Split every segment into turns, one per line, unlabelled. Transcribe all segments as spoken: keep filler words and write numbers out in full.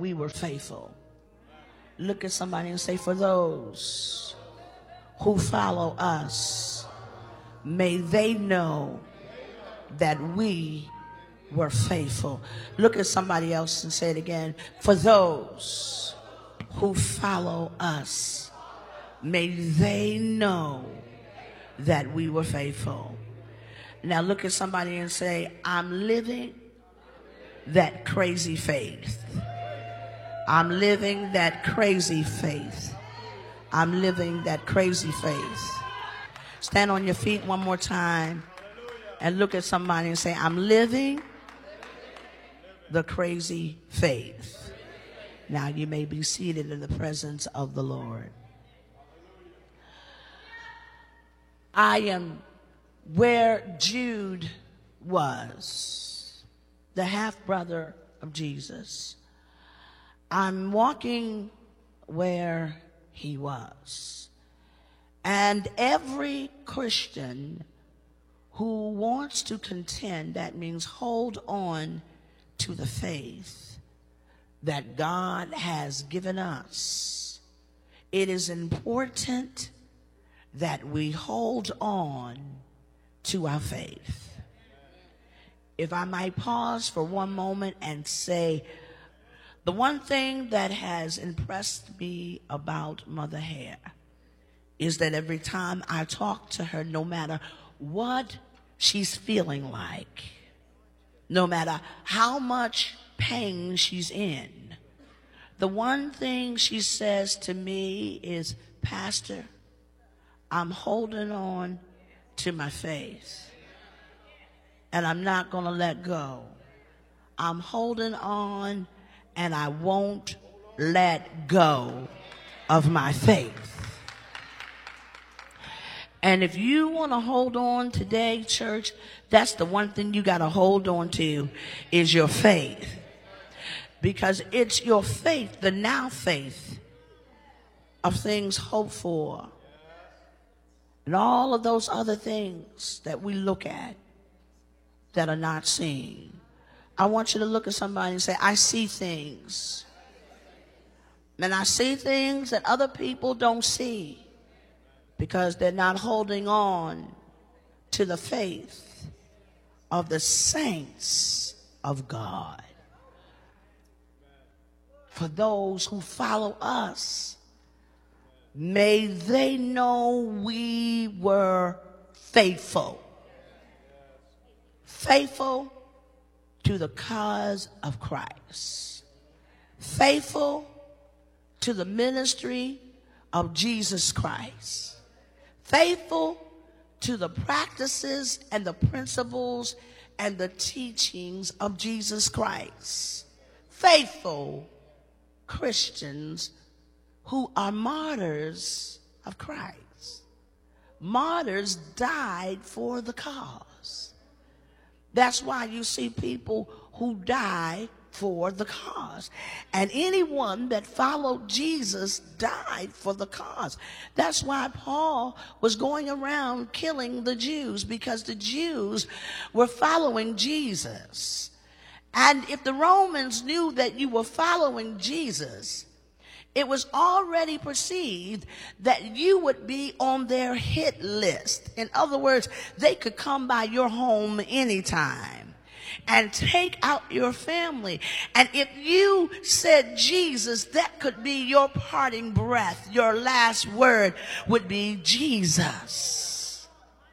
we were faithful. Look at somebody and say, for those who follow us, may they know that we were faithful. Look at somebody else and say it again. For those who follow us, may they know that we were faithful. Now look at somebody and say, I'm living that crazy faith. I'm living that crazy faith. I'm living that crazy faith. Stand on your feet one more time and look at somebody and say, I'm living the crazy faith. Now you may be seated in the presence of the Lord. I am where Jude was, the half-brother of Jesus. I'm walking where he was. And every Christian who wants to contend, that means hold on to the faith that God has given us. It is important that we hold on to our faith. If I might pause for one moment and say, the one thing that has impressed me about Mother Hare is that every time I talk to her, no matter what she's feeling like, no matter how much pain she's in, the one thing she says to me is, Pastor, I'm holding on to my faith, and I'm not going to let go. I'm holding on, and I won't let go of my faith. And if you want to hold on today, church, that's the one thing you got to hold on to is your faith. Because it's your faith, the now faith of things hoped for. And all of those other things that we look at that are not seen. I want you to look at somebody and say, I see things. And I see things that other people don't see because they're not holding on to the faith of the saints of God. For those who follow us, may they know we were faithful. Faithful to the cause of Christ. Faithful to the ministry of Jesus Christ. Faithful to the practices and the principles and the teachings of Jesus Christ. Faithful Christians who are martyrs of Christ. Martyrs died for the cause. That's why you see people who die for the cause. And anyone that followed Jesus died for the cause. That's why Paul was going around killing the Jews, because the Jews were following Jesus. And if the Romans knew that you were following Jesus, it was already perceived that you would be on their hit list. In other words, they could come by your home anytime and take out your family. And if you said Jesus, that could be your parting breath. Your last word would be Jesus.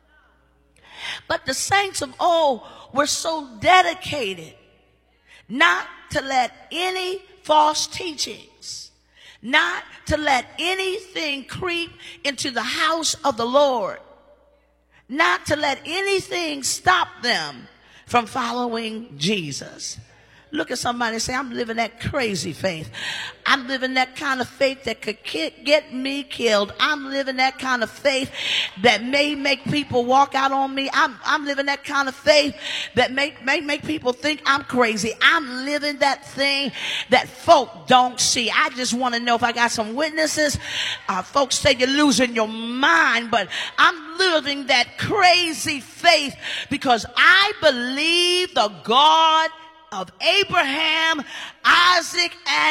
But the saints of old were so dedicated not to let any false teachings, not to let anything creep into the house of the Lord, not to let anything stop them from following Jesus. Look at somebody and say, I'm living that crazy faith. I'm living that kind of faith that could get me killed. I'm living that kind of faith that may make people walk out on me. I'm, I'm living that kind of faith that may, may make people think I'm crazy. I'm living that thing that folk don't see. I just want to know if I got some witnesses. Uh, folks say you're losing your mind, but I'm living that crazy faith because I believe the God of Abraham, Isaac, and